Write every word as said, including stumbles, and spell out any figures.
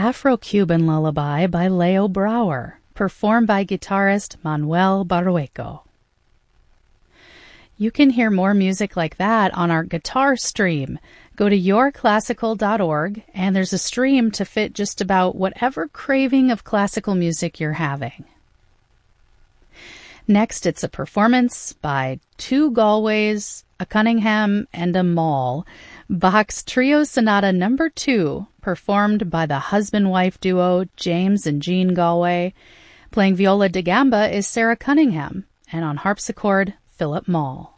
Afro-Cuban Lullaby by Leo Brouwer, performed by guitarist Manuel Barrueco. You can hear more music like that on our guitar stream. Go to your classical dot org, and there's a stream to fit just about whatever craving of classical music you're having. Next, it's a performance by two Galways, a Cunningham, and a Moll, Bach's Trio Sonata Number two, performed by the husband-wife duo James and Jean Galway. Playing viola da gamba is Sarah Cunningham, and on harpsichord, Philip Moll.